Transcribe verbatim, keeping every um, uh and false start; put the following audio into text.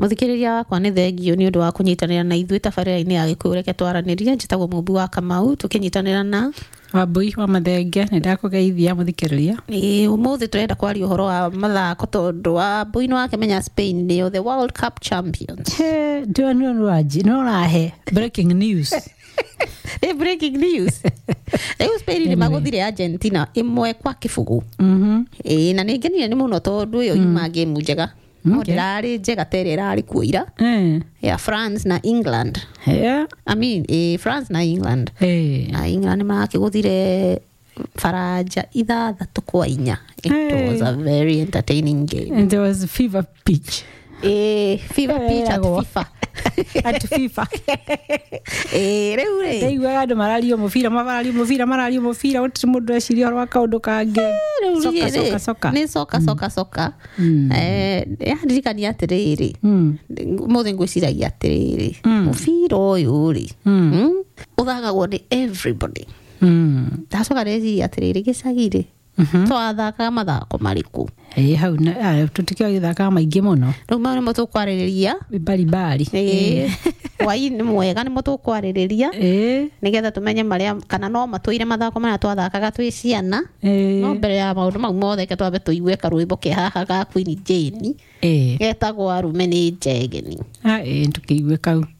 Muthikiriria wakwa ni thengio ni undu wa kunyitanira na ithuĩ tabarĩra-inĩ ya Gĩkũyũ reke twaranĩrie. Njĩtagwo Mũmbi wa Kamau tukinyitanira na Wambui wa Mathenge. Nĩ ndakugeithia muthikiriria. Ĩĩ ũmũthĩ turenda kwaria ũhoro wa mathako tondu Wambui nĩ wakĩmenya Spain nĩo the World Cup champions. He ndio ndio waji no rahe breaking news. Hey, breaking news. Leo Spain ni maguthire Argentina imwe kwa kibugu. Mhm. Eh na nĩ ngenire nĩ muno tondu yo ima game njega. No ndirarĩ njega tere rarĩ kuira. Eh. Ya France na England. Yeah. I mean, eh, France na England. Eh. Na England makĩguthire Faranja ithathatũ kwa inya. It hey. was a very entertaining game. And there was fever pitch. Eh, fever Hey, pitch at go. FIFA. At FIFA. Eh, rĩu rĩ. Ndaigua andũ marario mũbira, marario mũbira, marario mũbira, gũtirĩ mũndũ eciria ũhoro wa kaũndũ kangĩ. Soka, soka, soka. Nĩ soka, soka, soka. Eh, yandirikania atĩrĩrĩ. Mũthĩ ngwĩciragia atĩrĩrĩ. Mũbira ũyũ rĩ. Ũthakagwo nĩ everybody. Ndacoka ndeciria atĩrĩrĩ gĩcagi rĩ. Twathakaga mathako marĩkũ? Eh, hau na tutikio gĩthakaga maingĩ mũno. Rĩu mau nĩmo tũkwarĩrĩria. Bari bari. Eh. Wai nĩ mwega nĩmo tũkwarĩrĩria. Eh. Nĩgetha tumenye marĩa kana no matũire mathako marĩa twathakaga twĩ ciana. Eh. No mbere ya maũndũ mau mothe ke twambe tũigue karwĩmbo ke haha ga Queen Jane. Eh. Getagwo Arume nĩ Njegeni. Ah, eh, tukĩigue kau.